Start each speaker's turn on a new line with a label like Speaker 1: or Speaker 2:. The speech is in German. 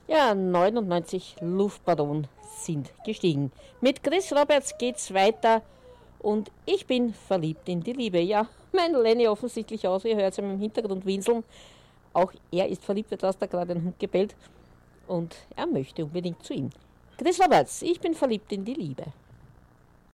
Speaker 1: Ja, 99 Luftballon sind gestiegen. Mit Chris Roberts geht's weiter und ich bin verliebt in die Liebe. Ja, mein Lenny offensichtlich auch, ihr hört es im Hintergrund winseln. Auch er ist verliebt, da draußen gerade ein Hund gebellt und er möchte unbedingt zu ihm. Chris Roberts, ich bin verliebt in die Liebe.